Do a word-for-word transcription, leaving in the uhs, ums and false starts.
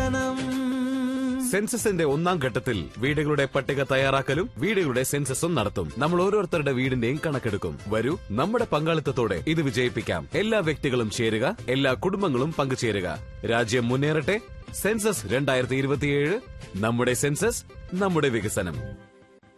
വികസനം. സെൻസസിന്റെ ഒന്നാം ഘട്ടത്തിൽ വീടുകളുടെ പട്ടിക തയ്യാറാക്കലും വീടുകളുടെ സെൻസസും നടത്തും. നമ്മൾ ഓരോരുത്തരുടെ വീടിന്റെയും കണക്കെടുക്കും. വരൂ, നമ്മുടെ പങ്കാളിത്തത്തോടെ ഇത് വിജയിപ്പിക്കാം. എല്ലാ വ്യക്തികളും ചേരുക, എല്ലാ കുടുംബങ്ങളും പങ്കുചേരുക. രാജ്യം മുന്നേറട്ടെ. സെൻസസ് രണ്ടായിരത്തി ഇരുപത്തിയേഴ്. നമ്മുടെ സെൻസസ്, നമ്മുടെ വികസനം.